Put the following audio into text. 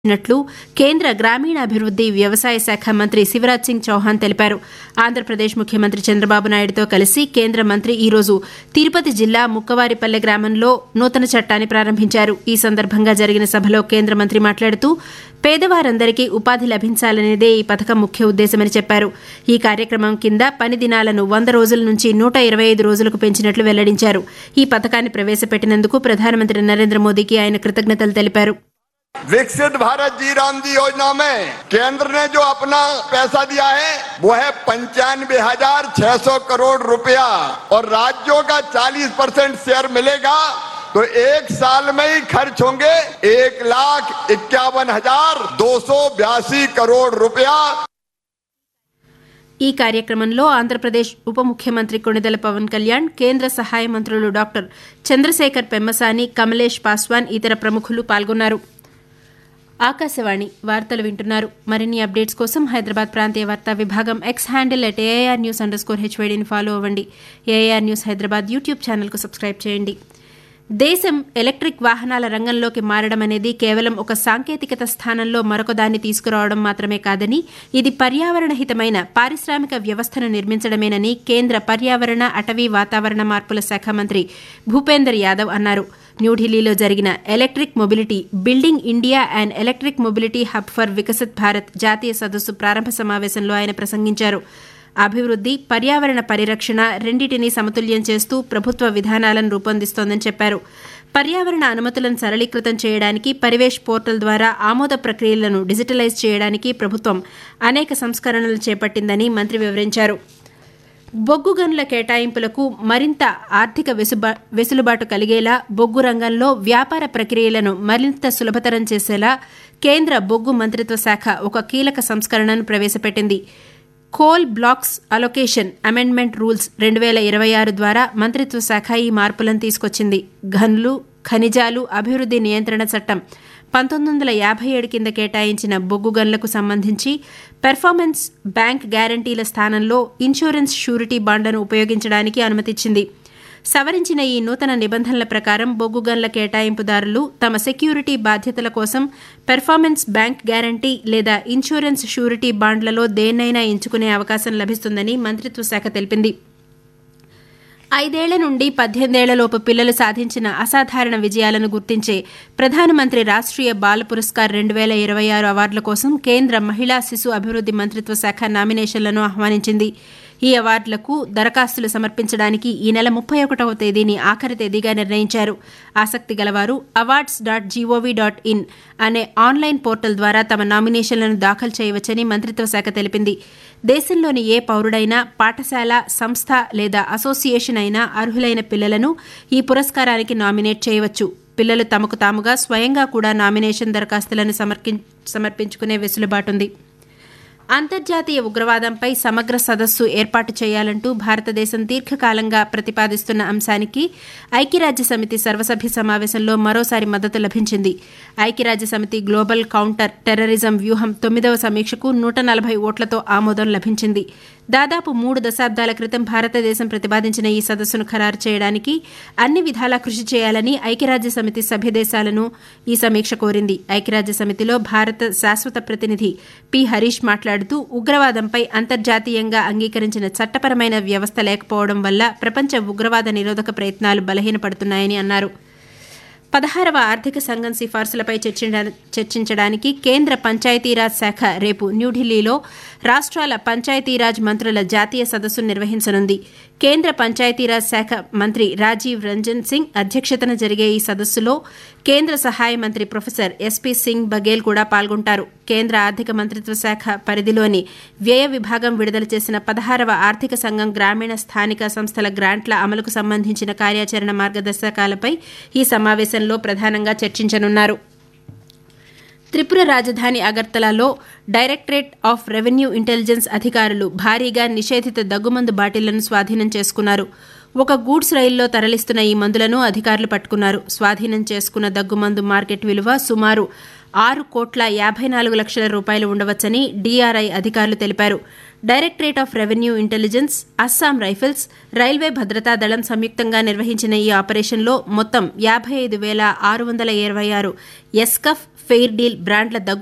న్నట్లు కేంద్ర గ్రామీణాభివృద్ది వ్యవసాయ శాఖ మంత్రి శివరాజ్ సింగ్ చౌహాన్ తెలిపారు. ఆంధ్రప్రదేశ్ ముఖ్యమంత్రి చంద్రబాబు నాయుడుతో కలిసి కేంద్ర మంత్రి ఈ రోజు తిరుపతి జిల్లా ముక్కవారిపల్లె గ్రామంలో నూతన చట్టాన్ని ప్రారంభించారు. ఈ సందర్భంగా జరిగిన సభలో కేంద్ర మంత్రి మాట్లాడుతూ పేదవారందరికీ ఉపాధి లభించాలనేదే ఈ పథకం ముఖ్య ఉద్దేశమని చెప్పారు. ఈ కార్యక్రమం కింద పని దినాలను 100 రోజుల నుంచి 125 రోజులకు పెంచినట్లు వెల్లడించారు. ఈ పథకాన్ని ప్రవేశపెట్టినందుకు ప్రధానమంత్రి నరేంద్ర మోదీకి ఆయన కృతజ్ఞతలు తెలిపారు. विकसित भारत जी राम जी योजना में केंद्र ने जो अपना पैसा दिया है वो है 95,600 करोड़ रुपया और राज्यों का 40% शेयर मिलेगा तो एक साल में ही खर्च होंगे 1,51,282 करोड़ रुपया. ఈ కార్యక్రమంలో ఆంధ్రప్రదేశ్ ఉప ముఖ్యమంత్రి కొణిదెల పవన్ కళ్యాణ్, కేంద్ర సహాయ మంత్రులు డాక్టర్ చంద్రశేఖర్ పెమ్మసాని, కమలేష్ పాస్వాన్, ఇతర ప్రముఖులు పాల్గొన్నారు. ఆకాశవాణి వార్తలు వింటున్నారు. మరిన్ని అప్డేట్స్ కోసం హైదరాబాద్ ప్రాంతీయ వార్తా విభాగం ఎక్స్ హ్యాండిల్ @AIRnews_HYDని ఫాలో అవ్వండి. AIR న్యూస్ హైదరాబాద్ యూట్యూబ్ ఛానల్కు సబ్స్క్రైబ్ చేయండి. దేశం ఎలక్ట్రిక్ వాహనాల రంగంలోకి మారడం అనేది కేవలం ఒక సాంకేతికత స్థానంలో మరొకదాన్ని తీసుకురావడం మాత్రమే కాదని, ఇది పర్యావరణహితమైన పారిశ్రామిక వ్యవస్థను నిర్మించడమేనని కేంద్ర పర్యావరణ, అటవీ, వాతావరణ మార్పుల శాఖ మంత్రి భూపేందర్ యాదవ్ అన్నారు. న్యూఢిల్లీలో జరిగిన electric mobility building India and electric mobility hub for Viksit Bharat జాతీయ సదస్సు ప్రారంభ సమావేశంలో ఆయన ప్రసంగించారు. అభివృద్ది, పర్యావరణ పరిరక్షణ రెండింటినీ సమతుల్యం చేస్తూ ప్రభుత్వ విధానాలను రూపొందిస్తోందని చెప్పారు. పర్యావరణ అనుమతులను సరళీకృతం చేయడానికి పరివేష్ పోర్టల్ ద్వారా ఆమోద ప్రక్రియలను డిజిటలైజ్ చేయడానికి ప్రభుత్వం అనేక సంస్కరణలు చేపట్టిందని మంత్రి వివరించారు. బొగ్గు గనుల కేటాయింపులకు మరింత ఆర్థిక వెసులుబాటు కలిగేలా, బొగ్గు రంగంలో వ్యాపార ప్రక్రియలను మరింత సులభతరం చేసేలా కేంద్ర బొగ్గు మంత్రిత్వ శాఖ ఒక కీలక సంస్కరణను ప్రవేశపెట్టింది. Coal blocks allocation amendment rules 2026 ద్వారా మంత్రిత్వ శాఖ ఈ మార్పులను తీసుకొచ్చింది. గనులు, ఖనిజాలు అభివృద్ది నియంత్రణ చట్టం 1957 కింద కేటాయించిన బొగ్గు గనులకు సంబంధించి పెర్ఫార్మెన్స్ బ్యాంక్ గ్యారంటీల స్థానంలో ఇన్సూరెన్స్ షూరిటీ బాండ్లను ఉపయోగించడానికి అనుమతిచ్చింది. సవరించిన ఈ నూతన నిబంధనల ప్రకారం బొగ్గు గనుల కేటాయింపుదారులు తమ సెక్యూరిటీ బాధ్యతల కోసం పెర్ఫార్మెన్స్ బ్యాంక్ గ్యారంటీ లేదా ఇన్సూరెన్స్ షూరిటీ బాండ్లలో దేన్నైనా ఎంచుకునే అవకాశం లభిస్తుందని మంత్రిత్వ శాఖ తెలిపింది. 5 ఏళ్ల నుండి 18 ఏళ్లలోపు పిల్లలు సాధించిన అసాధారణ విజయాలను గుర్తించే ప్రధానమంత్రి రాష్ట్రీయ బాల పురస్కార్ 2026 అవార్డుల కోసం కేంద్ర మహిళా శిశు అభివృద్ది మంత్రిత్వ శాఖ నామినేషన్లను ఆహ్వానించింది. ఈ అవార్డులకు దరఖాస్తులు సమర్పించడానికి ఈ నెల 31వ తేదీని ఆఖరి తేదీగా నిర్ణయించారు. ఆసక్తి గలవారు awards.gov.in అనే ఆన్లైన్ పోర్టల్ ద్వారా తమ నామినేషన్లను దాఖలు చేయవచ్చని మంత్రిత్వ శాఖ తెలిపింది. దేశంలోని ఏ పౌరుడైనా, పాఠశాల, సంస్థ లేదా అసోసియేషన్ అయినా అర్హులైన పిల్లలను ఈ పురస్కారానికి నామినేట్ చేయవచ్చు. పిల్లలు తమకు తాముగా స్వయంగా కూడా నామినేషన్ దరఖాస్తులను సమర్పించుకునే వెసులుబాటుంది. అంతర్జాతీయ ఉగ్రవాదంపై సమగ్ర సదస్సు ఏర్పాటు చేయాలంటూ భారతదేశం దీర్ఘకాలంగా ప్రతిపాదిస్తున్న అంశానికి ఐక్యరాజ్యసమితి సర్వసభ్య సమావేశంలో మరోసారి మద్దతు లభించింది. ఐక్యరాజ్యసమితి గ్లోబల్ కౌంటర్ టెర్రరిజం వ్యూహం 9వ సమీక్షకు 140 ఓట్లతో ఆమోదం లభించింది. దాదాపు 3 దశాబ్దాల క్రితం భారతదేశం ప్రతిపాదించిన ఈ సదస్సును ఖరారు చేయడానికి అన్ని విధాలా కృషి చేయాలని ఐక్యరాజ్యసమితి సభ్యదేశాలను ఈ సమీక్ష కోరింది. ఐక్యరాజ్యసమితిలో భారత శాశ్వత ప్రతినిధి పి. హరీష్ మాట్లాడుతూ ఉగ్రవాదంపై అంతర్జాతీయంగా అంగీకరించిన చట్టపరమైన వ్యవస్థ లేకపోవడం వల్ల ప్రపంచ ఉగ్రవాద నిరోధక ప్రయత్నాలు బలహీనపడుతున్నాయని అన్నారు. 16వ ఆర్థిక సంఘం సిఫార్సులపై చర్చించడానికి కేంద్ర పంచాయతీరాజ్ శాఖ రేపు న్యూఢిల్లీలో రాష్ట్రాల పంచాయతీరాజ్ మంత్రుల జాతీయ సదస్సును నిర్వహించనుంది. కేంద్ర పంచాయతీరాజ్ శాఖ మంత్రి రాజీవ్ రంజన్ సింగ్ అధ్యక్షతన జరిగే ఈ సదస్సులో కేంద్ర సహాయ మంత్రి ప్రొఫెసర్ ఎస్పీ సింగ్ బఘేల్ కూడా పాల్గొంటారు. కేంద్ర ఆర్థిక మంత్రిత్వ శాఖ పరిధిలోని వ్యయ విభాగం విడుదల చేసిన 16వ ఆర్థిక సంఘం గ్రామీణ స్థానిక సంస్థల గ్రాంట్ల అమలుకు సంబంధించిన కార్యాచరణ మార్గదర్శకాలపై ఈ సమావేశంలో ప్రధానంగా చర్చించనున్నారు. త్రిపుర రాజధాని అగర్తలాలో డైరెక్టరేట్ ఆఫ్ రెవెన్యూ ఇంటెలిజెన్స్ అధికారులు భారీగా నిషేధిత దగ్గుమందు బాటిళ్లను స్వాధీనం చేసుకున్నారు. ఒక గూడ్స్ రైల్లో తరలిస్తున్న ఈ మందులను అధికారులు పట్టుకున్నారు. స్వాధీనం చేసుకున్న దగ్గుమందు మార్కెట్ విలువ సుమారు 6,54,00,000 రూపాయలు ఉండవచ్చని డీఆర్ఐ అధికారులు తెలిపారు. Directorate of revenue intelligence, Assam rifles, railway భద్రతా దళం సంయుక్తంగా నిర్వహించిన ఈ ఆపరేషన్లో మొత్తం 55,626 ఎస్కఫ్ ఫెయిర్ డీల్ బ్రాండ్ల